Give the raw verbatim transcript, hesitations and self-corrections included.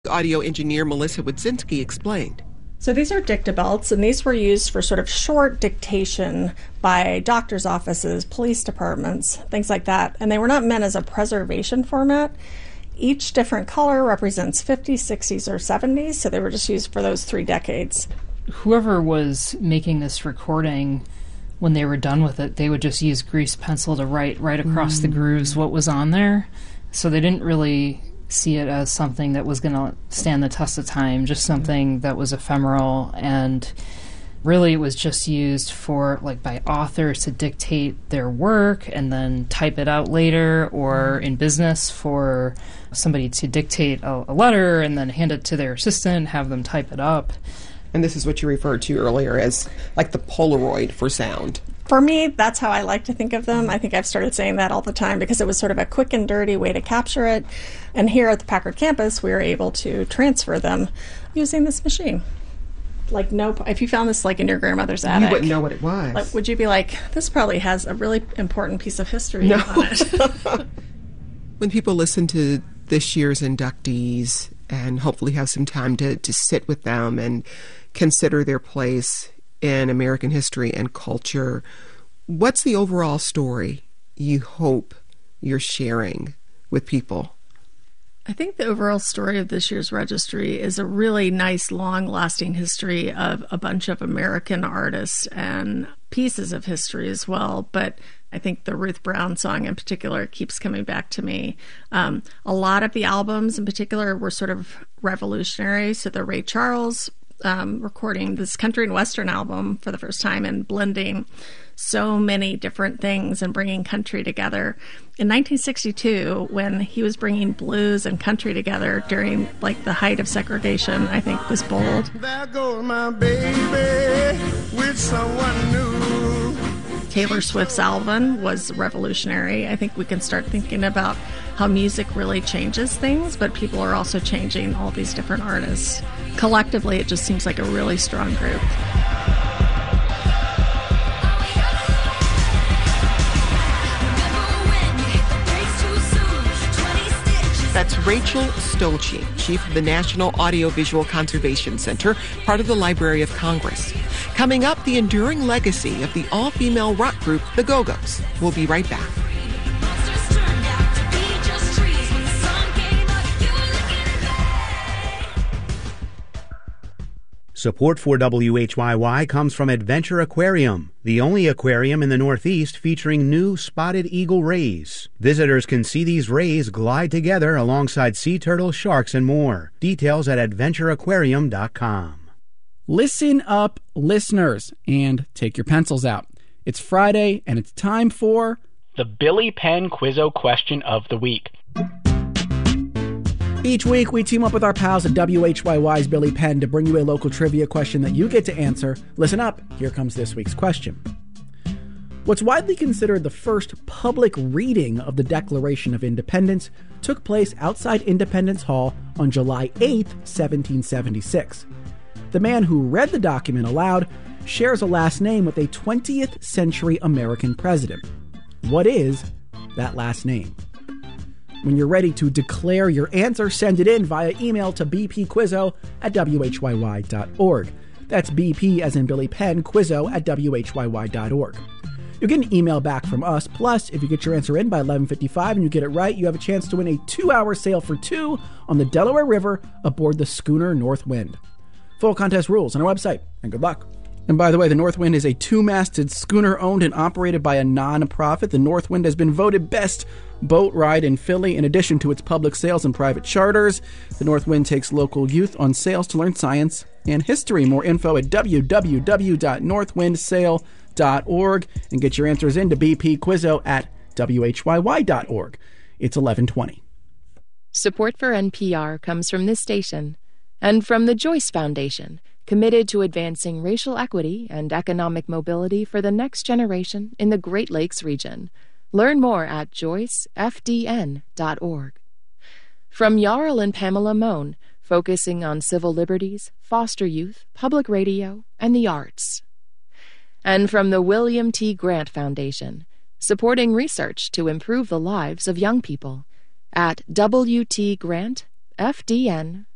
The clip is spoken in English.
Audio engineer Melissa Wodzinski explained. So these are dictabelts, and these were used for sort of short dictation by doctors' offices, police departments, things like that. And they were not meant as a preservation format. Each different color represents fifties, sixties, or seventies, so they were just used for those three decades. Whoever was making this recording, when they were done with it, they would just use grease pencil to write right across mm. the grooves what was on there. So they didn't really see it as something that was going to stand the test of time, just something that was ephemeral, and really it was just used for, like, by authors to dictate their work and then type it out later, or in business for somebody to dictate a, a letter and then hand it to their assistant, have them type it up. And this is what you referred to earlier as like the Polaroid for sound. For me, that's how I like to think of them. I think I've started saying that all the time because it was sort of a quick and dirty way to capture it. And here at the Packard campus, we were able to transfer them using this machine. Like, no, if you found this like in your grandmother's attic, you wouldn't know what it was. Like, would you be like, this probably has a really important piece of history no. on it? When people listen to this year's inductees and hopefully have some time to, to sit with them and consider their place in American history and culture, what's the overall story you hope you're sharing with people? I think the overall story of this year's registry is a really nice, long-lasting history of a bunch of American artists and pieces of history as well. But I think the Ruth Brown song in particular keeps coming back to me. Um, a lot of the albums in particular were sort of revolutionary. So the Ray Charles um, recording this country and western album for the first time and blending so many different things and bringing country together. In nineteen sixty-two, when he was bringing blues and country together during like the height of segregation, I think was bold. There goes my baby with someone new. Taylor Swift's album was revolutionary. I think we can start thinking about how music really changes things, but people are also changing all these different artists. Collectively, it just seems like a really strong group. That's Rachel Stolchi, Chief of the National Audiovisual Conservation Center, part of the Library of Congress. Coming up, the enduring legacy of the all-female rock group, the Go-Go's. We'll be right back. Support for W H Y Y comes from Adventure Aquarium, the only aquarium in the Northeast featuring new spotted eagle rays. Visitors can see these rays glide together alongside sea turtles, sharks, and more. Details at adventure aquarium dot com. Listen up, listeners, and take your pencils out. It's Friday, and it's time for the Billy Penn Quizzo Question of the Week. Each week, we team up with our pals at W H Y Y's Billy Penn to bring you a local trivia question that you get to answer. Listen up. Here comes this week's question. What's widely considered the first public reading of the Declaration of Independence took place outside Independence Hall on July eighth, seventeen seventy-six. The man who read the document aloud shares a last name with a twentieth century American president. What is that last name? When you're ready to declare your answer, send it in via email to bpquizzo at w h y y dot org. That's B P as in Billy Penn, Quizzo at w h y y dot org. You'll get an email back from us. Plus, if you get your answer in by eleven fifty-five and you get it right, you have a chance to win a two-hour sail for two on the Delaware River aboard the schooner Northwind. Full contest rules on our website, and good luck. And by the way, the Northwind is a two-masted schooner owned and operated by a non-profit. The Northwind has been voted best boat ride in Philly in addition to its public sails and private charters. The Northwind takes local youth on sails to learn science and history. More info at w w w dot northwind sail dot org and get your answers in to bpquizzo at w h y y dot org. It's eleven twenty. Support for N P R comes from this station and from the Joyce Foundation, committed to advancing racial equity and economic mobility for the next generation in the Great Lakes region. Learn more at joyce f d n dot org. From Jarl and Pamela Mohn, focusing on civil liberties, foster youth, public radio, and the arts. And from the William T. Grant Foundation, supporting research to improve the lives of young people at w t grant f d n